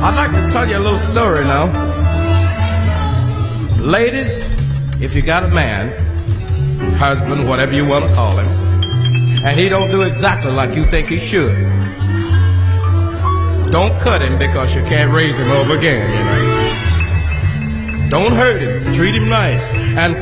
I'd like to tell you a little story now. Ladies, if you got a man, husband, whatever you want to call him, and he don't do exactly like you think he should, don't cut him because you can't raise him over again, you know. Don't hurt him. Treat him nice. And